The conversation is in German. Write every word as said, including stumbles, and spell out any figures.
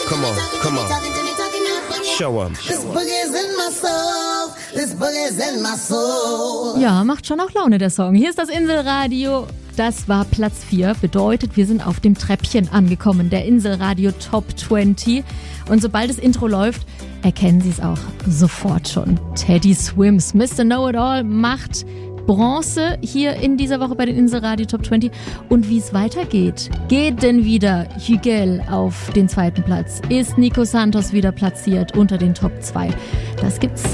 Come on, come on. Show 'em. This boogie's in my soul. This boogie's in my soul. Ja, macht schon auch Laune, der Song. Hier ist das Inselradio. Das war Platz vier. Bedeutet, wir sind auf dem Treppchen angekommen. Der Inselradio Top zwanzig. Und sobald das Intro läuft, erkennen Sie es auch sofort schon. Teddy Swims, Mister Know-It-All, macht Bronze hier in dieser Woche bei den Inselradio Top zwanzig. Und wie es weitergeht, geht denn wieder Hügel auf den zweiten Platz? Ist Nico Santos wieder platziert unter den Top zwei? Das gibt's